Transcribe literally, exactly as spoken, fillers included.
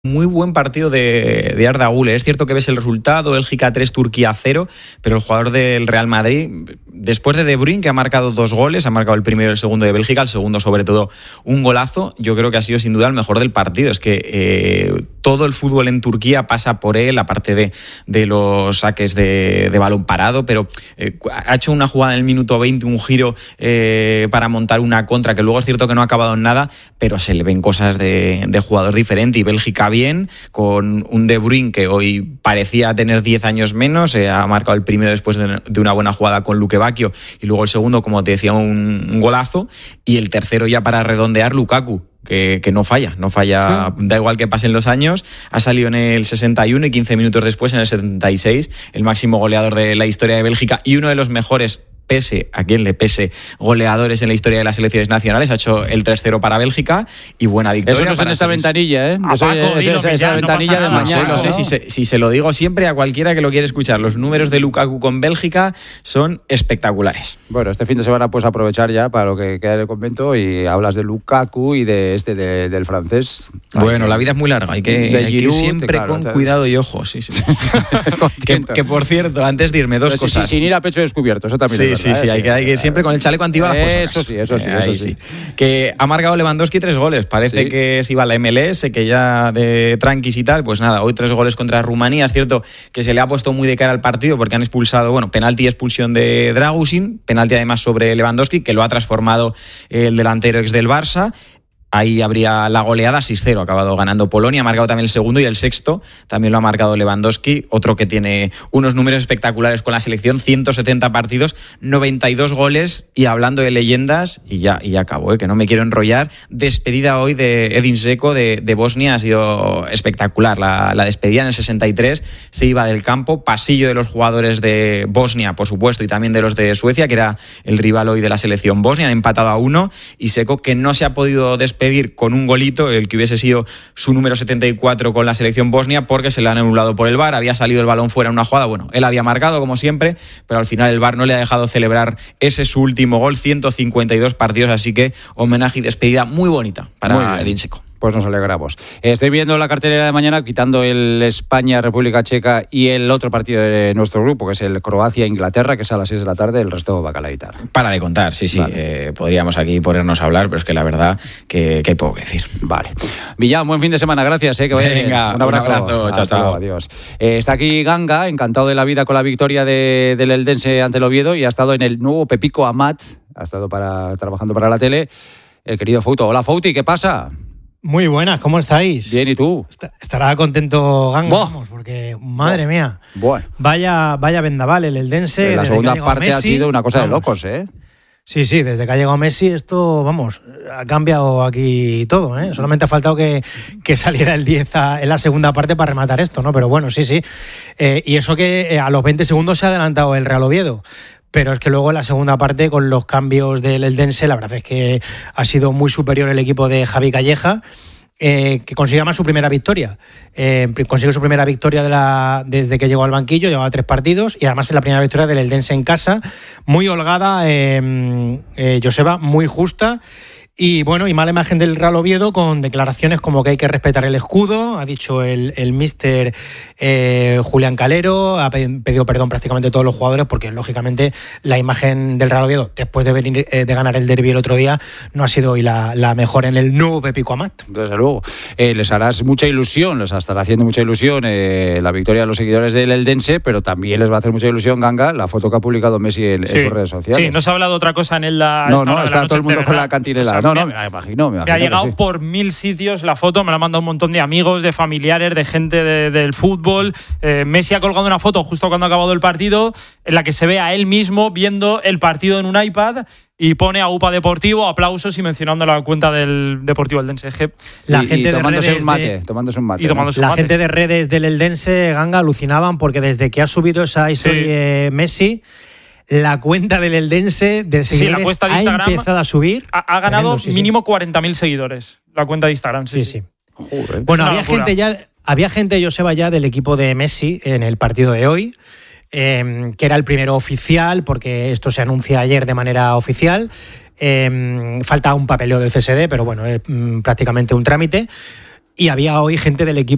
Muy buen partido de, de Arda Güler. Es cierto que ves el resultado, Bélgica tres, Turquía cero, pero el jugador del Real Madrid, después de De Bruyne, que ha marcado dos goles, ha marcado el primero y el segundo de Bélgica, el segundo sobre todo un golazo, yo creo que ha sido sin duda el mejor del partido. Es que eh, todo el fútbol en Turquía pasa por él, aparte de, de los saques de, de balón parado, pero eh, ha hecho una jugada en el minuto veinte, un giro eh, para montar una contra, que luego es cierto que no ha acabado en nada, pero se le ven cosas de, de jugador diferente, y Bélgica bien, con un De Bruyne que hoy parecía tener diez años menos, eh, ha marcado el primero después de, de una buena jugada con Luke Bacchio, y luego el segundo, como te decía, un, un golazo, y el tercero ya para redondear, Lukaku, que, que no falla, no falla, sí. Da igual que pasen los años, ha salido en el sesenta y uno y quince minutos después, en el setenta y seis, el máximo goleador de la historia de Bélgica y uno de los mejores, pese a quien le pese, goleadores en la historia de las selecciones nacionales. Ha hecho el tres cero para Bélgica y buena victoria. Eso no es en esta ventanilla, ¿eh? Eso es esa, esa ventanilla no de mañana. No sé, no sé si, se, si se lo digo siempre a cualquiera que lo quiere escuchar. Los números de Lukaku con Bélgica son espectaculares. Bueno, este fin de semana puedes aprovechar ya para lo que queda en el convento y hablas de Lukaku y de este de, del francés. Bueno, la vida es muy larga, hay que, hay que ir siempre claro, con ¿sabes? Cuidado y ojo. Sí, sí. que, que por cierto, antes de irme, dos Pero cosas. Sí, sin ir a pecho descubierto, eso también sí, es verdad. Sí, sí, sí, hay que, hay que siempre con el chaleco antibalas. Eso sí, eso sí, eh, eso sí. sí. Que ha marcado Lewandowski tres goles. Parece sí. que se iba a la M L S, que ya de tranquis y tal. Pues nada, hoy tres goles contra Rumanía. Es cierto que se le ha puesto muy de cara al partido porque han expulsado, bueno, penalti y expulsión de Dragusin, penalti además sobre Lewandowski, que lo ha transformado el delantero ex del Barça. Ahí habría la goleada, seis cero, ha acabado ganando Polonia, ha marcado también el segundo y el sexto, también lo ha marcado Lewandowski, otro que tiene unos números espectaculares con la selección, ciento setenta partidos, noventa y dos goles, y hablando de leyendas, y ya, y ya acabo, ¿eh? Que no me quiero enrollar, despedida hoy de Edin Dzeko de, de Bosnia, ha sido espectacular, la, la despedida en el sesenta y tres, se iba del campo, pasillo de los jugadores de Bosnia, por supuesto, y también de los de Suecia, que era el rival hoy de la selección Bosnia, han empatado a uno, y Dzeko, que no se ha podido despedir pedir con un golito, el que hubiese sido su número setenta y cuatro con la selección bosnia, porque se le han anulado por el V A R, había salido el balón fuera en una jugada, bueno, él había marcado como siempre, pero al final el V A R no le ha dejado celebrar ese su último gol, ciento cincuenta y dos partidos, así que homenaje y despedida muy bonita para Edin Dzeko. Pues nos alegramos. Estoy viendo la cartelera de mañana, quitando el España-República Checa y el otro partido de nuestro grupo, que es el Croacia-Inglaterra, que es a las seis de la tarde, el resto bacalaítar. Para de contar, sí, sí. Vale. Eh, podríamos aquí ponernos a hablar, pero es que la verdad que, que hay poco que decir. Vale. Millán, buen fin de semana, gracias. Eh, que vaya Venga, bien. Un abrazo. Un abrazo. Chao, chao. Luego, adiós. Eh, está aquí Ganga, encantado de la vida con la victoria de, del Eldense ante el Oviedo, y ha estado en el nuevo Pepico Amat, ha estado para, trabajando para la tele, el querido Fouto. Hola, Fouti, ¿qué pasa? Muy buenas, ¿cómo estáis? Bien, ¿y tú? Estará contento Ganga, vamos, porque madre Buah. mía, Buah. vaya vaya vendaval el Eldense. La segunda parte Messi, ha sido una cosa vamos. de locos, ¿eh? Sí, sí, desde que ha llegado Messi esto, vamos, ha cambiado aquí todo, ¿eh? Solamente ha faltado que, que saliera el diez a, en la segunda parte para rematar esto, ¿no? Pero bueno, sí, sí. Eh, y eso que a los veinte segundos se ha adelantado el Real Oviedo. Pero es que luego en la segunda parte, con los cambios del Eldense, la verdad es que ha sido muy superior el equipo de Javi Calleja, eh, que consigue además su primera victoria. Eh, consigue su primera victoria de la, desde que llegó al banquillo, llevaba tres partidos, y además es la primera victoria del Eldense en casa, muy holgada, eh, eh, Joseba, muy justa. Y bueno, y mala imagen del Real Oviedo, con declaraciones como que hay que respetar el escudo, ha dicho el, el míster eh, Julián Calero, ha pedido perdón prácticamente a todos los jugadores, porque lógicamente la imagen del Real Oviedo, después de venir eh, de ganar el derbi el otro día, no ha sido hoy la, la mejor en el nuevo Pepico Amat. Desde luego, eh, les harás mucha ilusión, les estará haciendo mucha ilusión eh, la victoria de los seguidores del Eldense, pero también les va a hacer mucha ilusión, Ganga, la foto que ha publicado Messi en, sí. en sus redes sociales. Sí, no se ha hablado de otra cosa en el la, No, no, está todo el mundo con la cantilena. O sea, no, no, me imagino, me imagino. Me ha llegado sí. por mil sitios la foto, me la ha mandado un montón de amigos, de familiares, de gente de, del fútbol. Eh, Messi ha colgado una foto justo cuando ha acabado el partido, en la que se ve a él mismo viendo el partido en un iPad, y pone a UPA Deportivo, aplausos, y mencionando la cuenta del Deportivo Eldense. La y, gente y de tomándose redes un mate, de, tomándose un mate. Y tomándose ¿no? un La mate. gente de redes del Eldense, Ganga, alucinaban porque desde que ha subido esa historia sí. Messi, la cuenta del Eldense de seguidores sí, la cuenta de Instagram ha empezado a subir. Ha, ha ganado sí, mínimo sí. cuarenta mil seguidores, la cuenta de Instagram. Sí, sí. sí. Joder. Bueno, había gente ya, había gente, Joseba, ya del equipo de Messi en el partido de hoy, eh, que era el primero oficial, porque esto se anuncia ayer de manera oficial. Eh, falta un papeleo del C S D, pero bueno, es mm, prácticamente un trámite. Y había hoy gente del equipo